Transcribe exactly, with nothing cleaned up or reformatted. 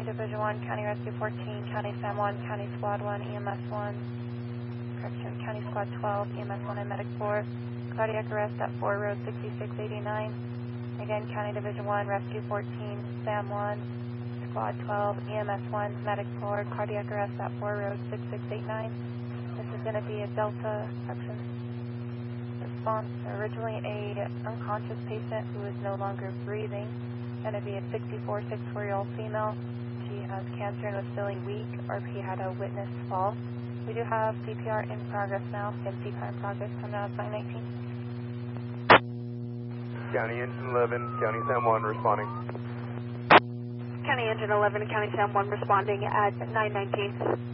Division one, County Rescue fourteen, County San Juan, County Squad one, E M S one, correction, County Squad twelve, E M S one and Medic four, cardiac arrest at four Road sixty-six eighty-nine. Again, County Division one, Rescue fourteen, San Juan, Squad twelve, E M S one, Medic four, cardiac arrest at four Road sixty-six eighty-nine. This is going to be a Delta action response. Originally a unconscious patient who is no longer breathing. Going to be a sixty-four, sixty-four-year-old female. She has cancer and was feeling weak, or he had a witness fall. We do have C P R in progress now. C P R in progress coming out of nine nineteen. County Engine eleven, County San Juan responding. County Engine eleven, County San Juan responding at nine nineteen.